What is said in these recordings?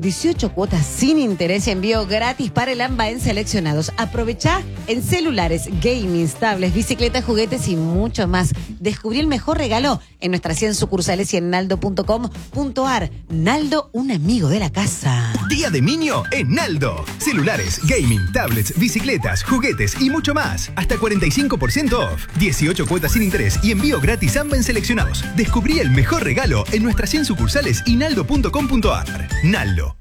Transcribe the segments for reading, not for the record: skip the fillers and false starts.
18 cuotas sin interés y envío gratis para el AMBA en seleccionados. Aprovechá en celulares, gaming, tablets, bicicletas, juguetes y mucho más. Descubrí el mejor regalo en nuestras 100 sucursales y en naldo.com.ar. Naldo, un amigo de la casa. Día de Niño en Naldo. Celulares, gaming, tablets, bicicletas, juguetes y mucho más. Hasta 45% off. 18 cuotas sin interés y envío gratis AMBA en seleccionados. Descubrí el mejor regalo en nuestras 100 sucursales y naldo.com.ar. Naldo.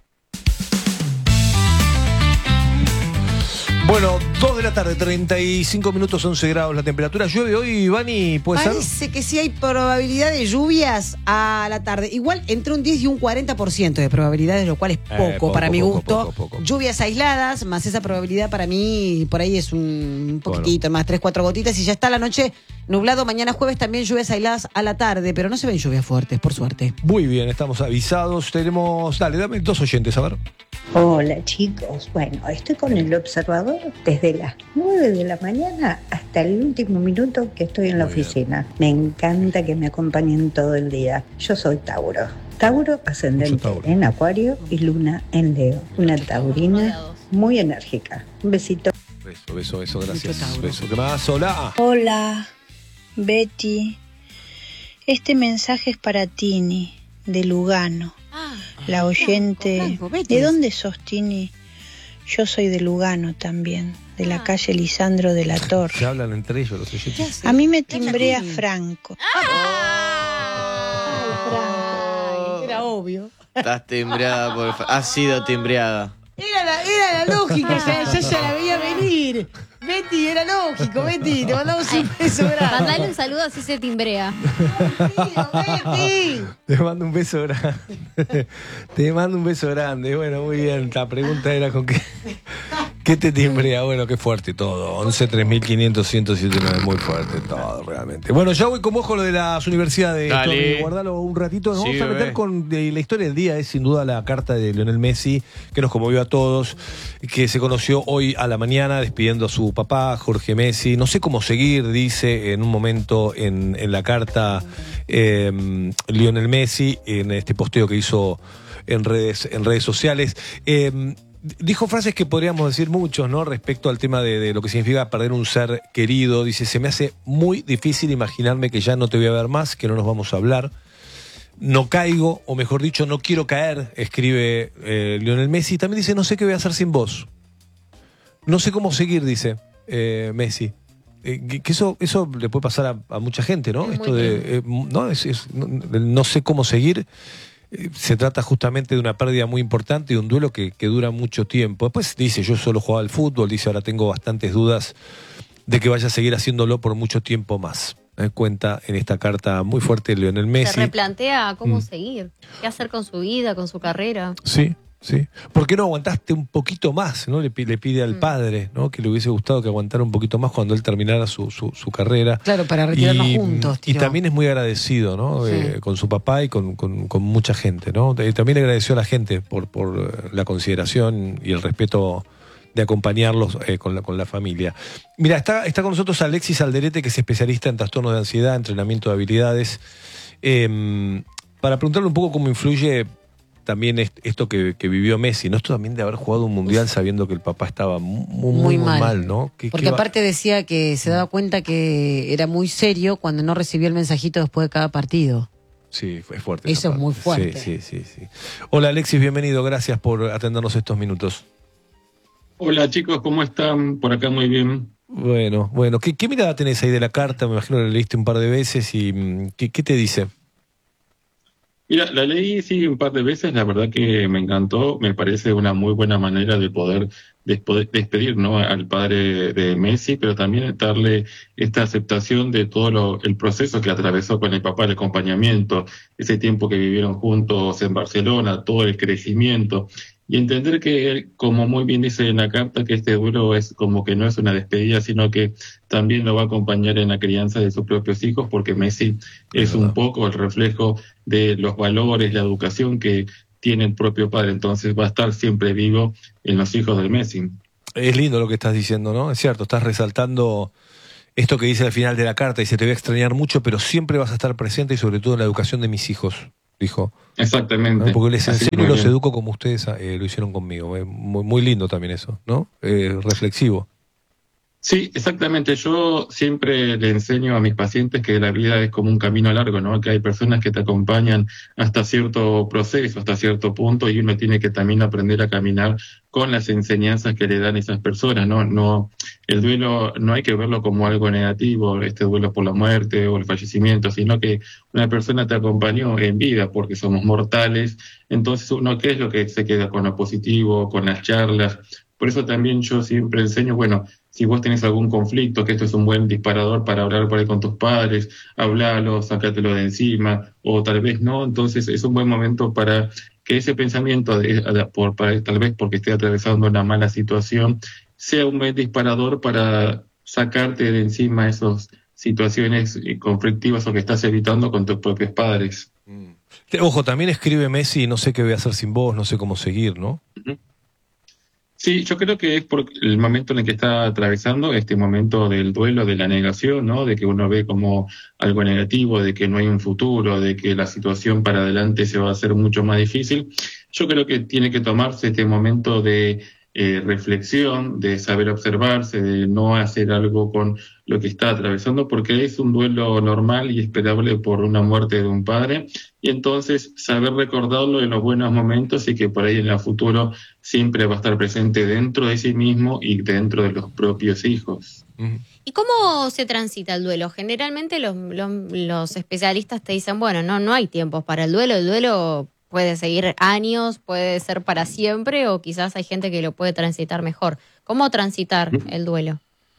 Bueno, 2 de la tarde, 35 minutos, 11 grados la temperatura. ¿Llueve hoy, Vani? ¿Puede ser? Parece que sí hay probabilidad de lluvias a la tarde. Igual entre un 10 y un 40% de probabilidades, lo cual es poco para mi gusto. Poco. Lluvias aisladas, más esa probabilidad para mí, por ahí es un poquitito, más 3, 4 gotitas. Y ya está la noche nublado. Mañana jueves también lluvias aisladas a la tarde, pero no se ven lluvias fuertes, por suerte. Muy bien, estamos avisados. Tenemos, dame 2 oyentes, a ver. Hola chicos, bueno, estoy con el observador desde las 9 de la mañana hasta el último minuto que estoy en la oficina. Me encanta que me acompañen todo el día. Yo soy Tauro. Tauro ascendente en Acuario y Luna en Leo. Una taurina muy enérgica. Un besito. Beso, gracias. Beso. ¿Qué más? Hola. Hola, Betty. Este mensaje es para Tini, de Lugano. La oyente. ¿De dónde sos, Tini? Yo soy de Lugano también, de la calle Lisandro de la Torre. Se hablan entre ellos los oyentes. A mí me timbrea Franco. Era obvio. Estás timbrada, has sido timbreada. Era la lógica, ya la veía venir. Betty, era lógico, Betty, te mandamos un beso grande. Mandale un saludo así se timbrea. Betty. Te mando un beso grande. Te mando un beso grande. Bueno, muy bien. La pregunta era con qué te timbrea. Bueno, qué fuerte todo. 11 3500 107 muy fuerte todo, realmente. Bueno, ya voy con vos con lo de las universidades. Dale. Guardalo un ratito. Nos Sí, vamos a meter con la historia del día. Es sin duda la carta de Lionel Messi, que nos conmovió a todos, que se conoció hoy a la mañana despidiendo a su papá, Jorge Messi. No sé cómo seguir, dice en un momento en la carta Lionel Messi, en este posteo que hizo en redes sociales. Dijo frases que podríamos decir muchos, ¿no? Respecto al tema de lo que significa perder un ser querido. Dice, se me hace muy difícil imaginarme que ya no te voy a ver más, que no nos vamos a hablar. No caigo, o mejor dicho, no quiero caer, escribe Lionel Messi. También dice, no sé qué voy a hacer sin vos. No sé cómo seguir, dice Messi. Que eso le puede pasar a mucha gente, ¿no? Esto de no sé cómo seguir. Se trata justamente de una pérdida muy importante y un duelo que dura mucho tiempo. Después dice, yo solo jugaba al fútbol, dice, ahora tengo bastantes dudas de que vaya a seguir haciéndolo por mucho tiempo más. Cuenta en esta carta muy fuerte Lionel Messi. Se replantea cómo seguir, qué hacer con su vida, con su carrera. Sí. ¿Por qué no aguantaste un poquito más? ¿No? Le pide al padre, ¿no? Que le hubiese gustado que aguantara un poquito más cuando él terminara su carrera. Claro, para retirarnos juntos. Y también es muy agradecido, ¿no? Sí. Con su papá y con mucha gente, ¿no? También le agradeció a la gente por la consideración y el respeto de acompañarlos con la familia. Mira, está con nosotros Alexis Alderete, que es especialista en trastornos de ansiedad, entrenamiento de habilidades. Para preguntarle un poco cómo influye también esto que vivió Messi, ¿no? Esto también de haber jugado un mundial sabiendo que el papá estaba muy mal, ¿no? Porque aparte decía que se daba cuenta que era muy serio cuando no recibía el mensajito después de cada partido. Sí, es fuerte. Eso es muy fuerte. Sí. Hola Alexis, bienvenido, gracias por atendernos estos minutos. Hola chicos, ¿cómo están? Por acá muy bien. Bueno, ¿qué mirada tenés ahí de la carta? Me imagino que la leíste un par de veces y ¿qué te dice? Mira, la leí sí un par de veces, la verdad que me encantó, me parece una muy buena manera de poder despedir, ¿no? Al padre de Messi, pero también darle esta aceptación de todo el proceso que atravesó con el papá, el acompañamiento, ese tiempo que vivieron juntos en Barcelona, todo el crecimiento. Y entender que, como muy bien dice en la carta, que este duelo es como que no es una despedida, sino que también lo va a acompañar en la crianza de sus propios hijos, porque Messi es un poco el reflejo de los valores, la educación que tiene el propio padre. Entonces va a estar siempre vivo en los hijos de Messi. Es lindo lo que estás diciendo, ¿no? Es cierto, estás resaltando esto que dice al final de la carta, dice, te voy a extrañar mucho, pero siempre vas a estar presente y sobre todo en la educación de mis hijos. dijo. Exactamente. Porque les Así enseño y muy los bien. educo como ustedes lo hicieron conmigo. Muy, muy lindo también eso, ¿no? Reflexivo. Sí, exactamente. Yo siempre le enseño a mis pacientes que la vida es como un camino largo, ¿no? Que hay personas que te acompañan hasta cierto proceso, hasta cierto punto, y uno tiene que también aprender a caminar con las enseñanzas que le dan esas personas, ¿no? No, el duelo no hay que verlo como algo negativo, este duelo por la muerte o el fallecimiento, sino que una persona te acompañó en vida porque somos mortales. Entonces uno, ¿qué es lo que se queda con lo positivo, con las charlas? Por eso también yo siempre enseño, bueno, si vos tenés algún conflicto, que esto es un buen disparador para hablar por ahí con tus padres, hablalo, sacátelo de encima, o tal vez no, entonces es un buen momento para que ese pensamiento, tal vez porque esté atravesando una mala situación, sea un buen disparador para sacarte de encima esas situaciones conflictivas o que estás evitando con tus propios padres. Ojo, también escribe Messi, no sé qué voy a hacer sin vos, no sé cómo seguir, ¿no? Uh-huh. Sí, yo creo que es por el momento en el que está atravesando, este momento del duelo, de la negación, ¿no? De que uno ve como algo negativo, de que no hay un futuro, de que la situación para adelante se va a hacer mucho más difícil. Yo creo que tiene que tomarse este momento de reflexión, de saber observarse, de no hacer algo con lo que está atravesando, porque es un duelo normal y esperable por una muerte de un padre, y entonces saber recordarlo en los buenos momentos y que por ahí en el futuro siempre va a estar presente dentro de sí mismo y dentro de los propios hijos. ¿Y cómo se transita el duelo? Generalmente los especialistas te dicen, bueno, no hay tiempos para el duelo puede seguir años, puede ser para siempre, o quizás hay gente que lo puede transitar mejor. ¿Cómo transitar el duelo?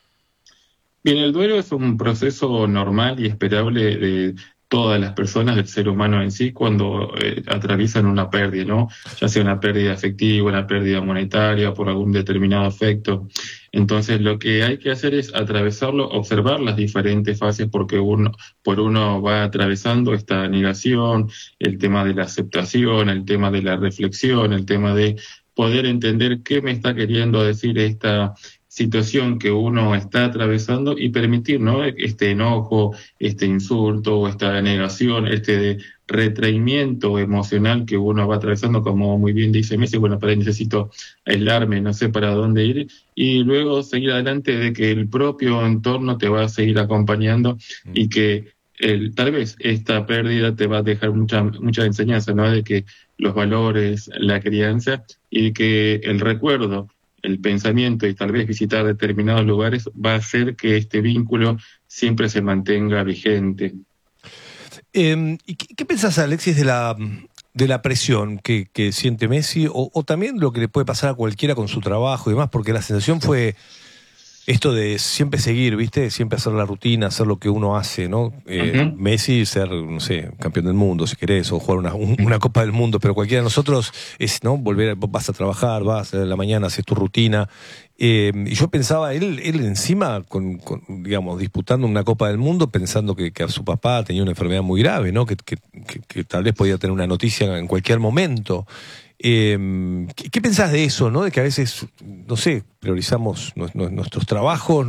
Bien, el duelo es un proceso normal y esperable de todas las personas, del ser humano en sí, cuando atraviesan una pérdida, ¿no? Ya sea una pérdida afectiva, una pérdida monetaria, por algún determinado afecto. Entonces, lo que hay que hacer es atravesarlo, observar las diferentes fases, porque uno va atravesando esta negación, el tema de la aceptación, el tema de la reflexión, el tema de poder entender qué me está queriendo decir esta situación que uno está atravesando y permitir, ¿no? Este enojo, este insulto o esta negación, este retraimiento emocional que uno va atravesando, como muy bien dice Messi, bueno, para ahí necesito aislarme, no sé para dónde ir, y luego seguir adelante de que el propio entorno te va a seguir acompañando y que tal vez esta pérdida te va a dejar mucha enseñanza, ¿no? De que los valores, la crianza y que el recuerdo, el pensamiento y tal vez visitar determinados lugares va a hacer que este vínculo siempre se mantenga vigente. ¿Y qué pensás, Alexis, de la presión que siente Messi o también lo que le puede pasar a cualquiera con su trabajo y demás? Porque la sensación fue esto de siempre seguir, ¿viste? Siempre hacer la rutina, hacer lo que uno hace, ¿no? Messi ser, no sé, campeón del mundo, si querés, o jugar una Copa del Mundo, pero cualquiera de nosotros es, ¿no? Vas a trabajar, vas a la mañana, haces tu rutina. Y yo pensaba, él encima, digamos, disputando una Copa del Mundo, pensando que su papá tenía una enfermedad muy grave, ¿no? Que tal vez podía tener una noticia en cualquier momento. ¿Qué pensás de eso, no? De que a veces, no sé, priorizamos nuestros trabajos,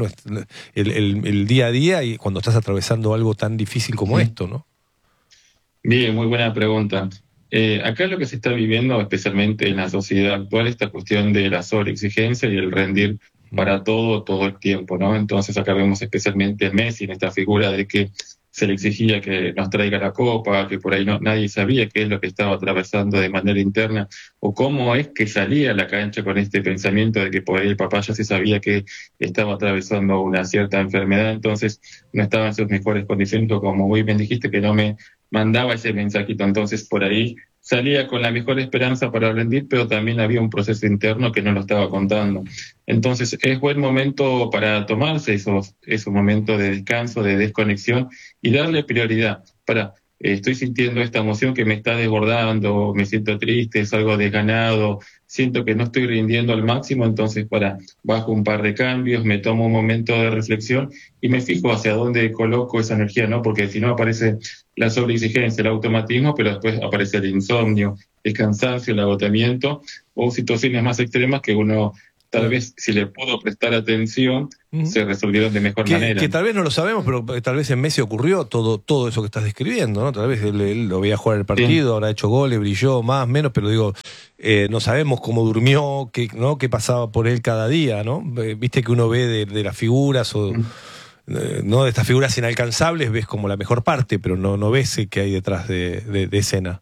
el día a día, y cuando estás atravesando algo tan difícil como esto, ¿no? Bien, muy buena pregunta. Acá lo que se está viviendo, especialmente en la sociedad actual, esta cuestión de la sobreexigencia y el rendir para todo el tiempo, ¿no? Entonces acá vemos especialmente a Messi en esta figura de que se le exigía que nos traiga la copa, que por ahí nadie sabía qué es lo que estaba atravesando de manera interna, o cómo es que salía a la cancha con este pensamiento de que por ahí el papá ya se sabía que estaba atravesando una cierta enfermedad, entonces no estaba en sus mejores condiciones, o como muy bien dijiste, que no me mandaba ese mensajito, entonces por ahí salía con la mejor esperanza para rendir, pero también había un proceso interno que no lo estaba contando. Entonces es buen momento para tomarse esos momentos de descanso, de desconexión y darle prioridad. Estoy sintiendo esta emoción que me está desbordando, me siento triste, salgo desganado, siento que no estoy rindiendo al máximo, entonces bajo un par de cambios, me tomo un momento de reflexión y me fijo hacia dónde coloco esa energía, ¿no? Porque si no aparece la sobreexigencia, el automatismo, pero después aparece el insomnio, el cansancio, el agotamiento o situaciones más extremas que uno tal vez si le pudo prestar atención, se resolvieron de mejor manera. Que tal vez no lo sabemos, pero tal vez en Messi ocurrió todo eso que estás describiendo, ¿no? Tal vez él lo veía jugar el partido, habrá hecho goles, brilló, más, menos, pero digo, no sabemos cómo durmió, qué pasaba por él cada día, ¿no? Viste que uno ve de las figuras o... no de estas figuras inalcanzables, ves como la mejor parte, pero no ves qué hay detrás de escena.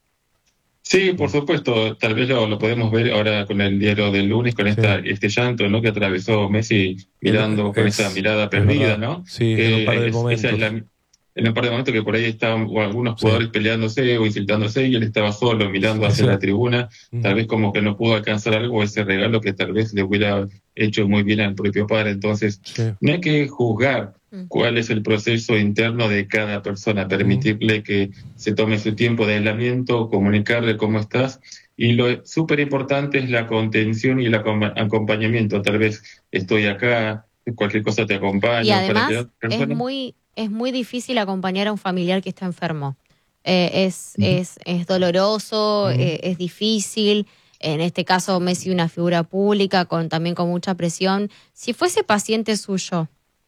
Sí, por supuesto, tal vez lo podemos ver ahora con el diario del lunes, con este llanto, ¿no? Que atravesó Messi mirando con esa mirada perdida, ¿no? Sí, en un par de momentos. En un par de momentos que por ahí estaban algunos jugadores peleándose o insultándose y él estaba solo mirando hacia la tribuna, tal vez como que no pudo alcanzar algo, ese regalo que tal vez le hubiera hecho muy bien al propio padre. Entonces, no hay que juzgar cuál es el proceso interno de cada persona, permitirle que se tome su tiempo de aislamiento, comunicarle cómo estás, y lo súper importante es la contención y el acompañamiento. Tal vez estoy acá, cualquier cosa te acompaña. Y además es muy difícil acompañar a un familiar que está enfermo. Es doloroso, es difícil. En este caso Messi, una figura pública también con mucha presión. Si fuese paciente suyo,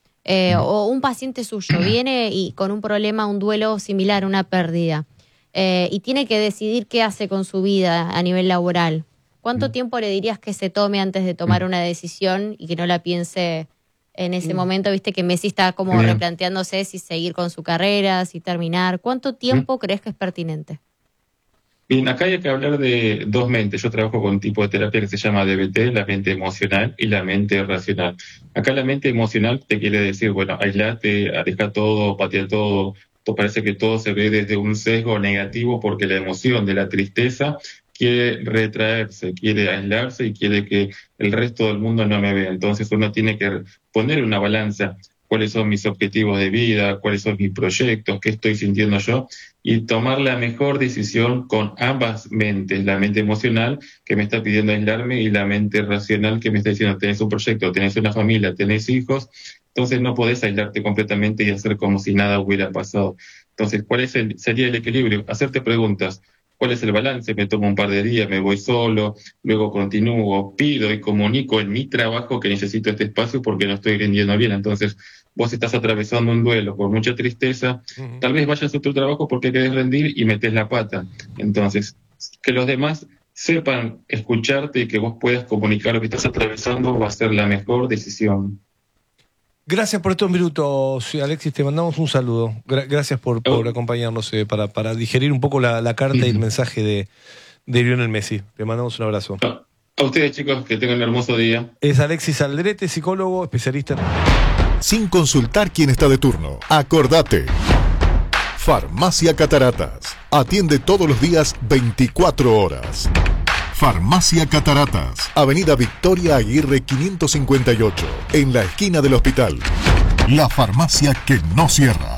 o un paciente suyo viene y con un problema, un duelo similar, una pérdida, y tiene que decidir qué hace con su vida a nivel laboral, ¿cuánto tiempo le dirías que se tome antes de tomar una decisión y que no la piense en ese momento? Viste que Messi está como replanteándose si seguir con su carrera, si terminar. ¿Cuánto tiempo crees que es pertinente? Bien, acá hay que hablar de dos mentes. Yo trabajo con un tipo de terapia que se llama DBT, la mente emocional y la mente racional. Acá la mente emocional te quiere decir, bueno, aislate, aleja todo, patea todo. Parece que todo se ve desde un sesgo negativo porque la emoción de la tristeza quiere retraerse, quiere aislarse y quiere que el resto del mundo no me vea. Entonces uno tiene que poner una balanza. ¿Cuáles son mis objetivos de vida? ¿Cuáles son mis proyectos? ¿Qué estoy sintiendo yo? Y tomar la mejor decisión con ambas mentes, la mente emocional que me está pidiendo aislarme y la mente racional que me está diciendo, tenés un proyecto, tenés una familia, tenés hijos, entonces no podés aislarte completamente y hacer como si nada hubiera pasado. Entonces, ¿cuál sería el equilibrio? Hacerte preguntas. ¿Cuál es el balance? Me tomo un par de días, me voy solo, luego continúo, pido y comunico en mi trabajo que necesito este espacio porque no estoy rindiendo bien. Entonces, vos estás atravesando un duelo con mucha tristeza, tal vez vayas a tu trabajo porque querés rendir y metes la pata. Entonces, que los demás sepan escucharte y que vos puedas comunicar lo que estás atravesando va a ser la mejor decisión. Gracias por estos minutos, Alexis, te mandamos un saludo. Gracias por acompañarnos para digerir un poco la carta y el mensaje de Lionel Messi. Te mandamos un abrazo. A ustedes, chicos, que tengan un hermoso día. Es Alexis Aldrete, psicólogo, especialista. Sin consultar quién está de turno. Acordate. Farmacia Cataratas. Atiende todos los días 24 horas. Farmacia Cataratas, Avenida Victoria Aguirre 558, en la esquina del hospital. La farmacia que no cierra.